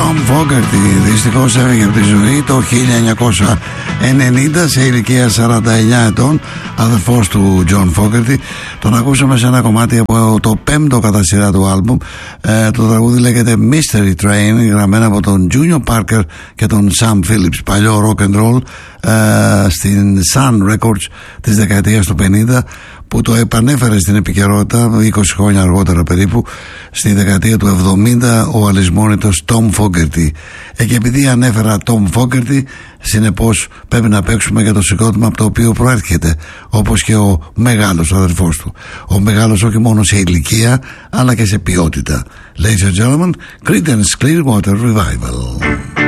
Tom Fogerty δυστυχώς έφυγε από τη ζωή το 1990 σε ηλικία 49 ετών, αδερφός του John Fogerty. Τον ακούσαμε σε ένα κομμάτι από το 5ο κατά σειρά του άλμπουμ. Το τραγούδι λέγεται Mystery Train, γραμμένο από τον Junior Parker και τον Sam Phillips, παλιό rock and roll στην Sun Records της δεκαετίας του 50, που το επανέφερε στην επικαιρότητα 20 χρόνια αργότερα περίπου, στη δεκαετία του 70, ο αλυσμόνητος Tom Fogerty. Και επειδή ανέφερα Tom Fogerty, συνεπώς πρέπει να παίξουμε για το συγκρότημα από το οποίο προέρχεται, όπως και ο μεγάλος αδερφός του. Ο μεγάλος όχι μόνο σε ηλικία αλλά και σε ποιότητα. Ladies and gentlemen, Creedence Clearwater Revival.